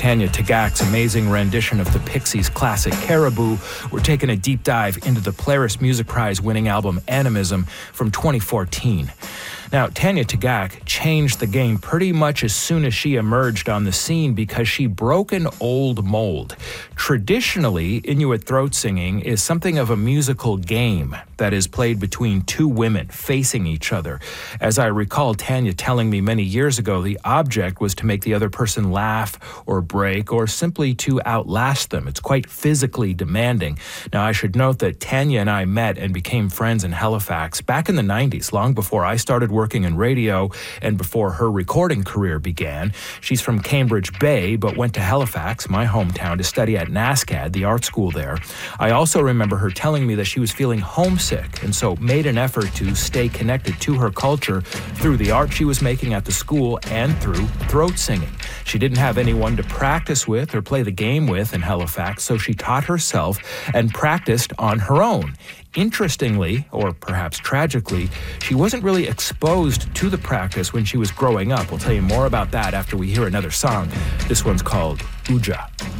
Tanya Tagaq's amazing rendition of the Pixies' classic Caribou. We're taking a deep dive into the Polaris Music Prize winning album Animism from 2014. Now, Tanya Tagaq changed the game pretty much as soon as she emerged on the scene because she broke an old mold. Traditionally, Inuit throat singing is something of a musical game that is played between two women facing each other. As I recall Tanya telling me many years ago, the object was to make the other person laugh or break or simply to outlast them. It's quite physically demanding. Now, I should note that Tanya and I met and became friends in Halifax back in the 90s, long before I started working in radio and before her recording career began. She's from Cambridge Bay, but went to Halifax, my hometown, to study at NASCAD, the art school there. I also remember her telling me that she was feeling homesick and so made an effort to stay connected to her culture through the art she was making at the school and through throat singing. She didn't have anyone to practice with or play the game with in Halifax, so she taught herself and practiced on her own. Interestingly, or perhaps tragically, she wasn't really exposed to the practice when she was growing up. We'll tell you more about that after we hear another song. This one's called Uja.